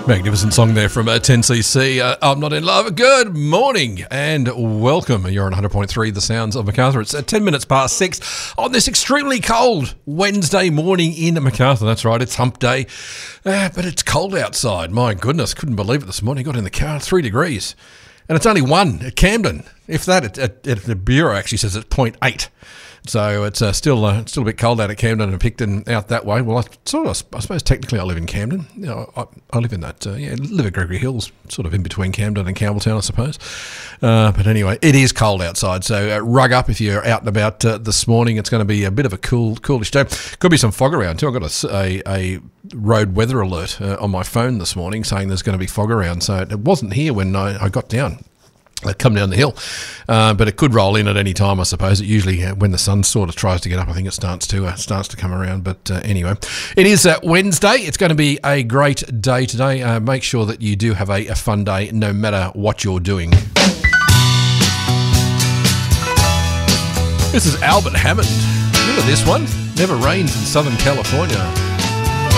Magnificent song there from 10cc. I'm Not In Love. Good morning and welcome. You're on 100.3 The Sounds of Macarthur. It's 10 minutes past 6 on this extremely cold Wednesday morning in Macarthur. That's right, it's hump day, but it's cold outside. My goodness, couldn't believe it this morning. Got in the car, 3 degrees. And it's only 1 at Camden. If that, at the Bureau actually says it's 0.8. So it's still a bit cold out at Camden and Picton out that way. Well, I suppose technically I live in Camden. You know, I live in that, live at Gregory Hills, sort of in between Camden and Campbelltown, I suppose. But anyway, it is cold outside, so rug up if you're out and about this morning. It's going to be a bit of a coolish day. Could be some fog around too. I've got a road weather alert on my phone this morning saying there's going to be fog around. So it wasn't here when I got down. Come down the hill, but it could roll in at any time, I suppose. It usually, when the sun sort of tries to get up, I think it starts to come around. But anyway, it is Wednesday. It's going to be a great day today. Make sure that you do have a fun day, no matter what you're doing. This is Albert Hammond. Remember this one? Never Rains in Southern California.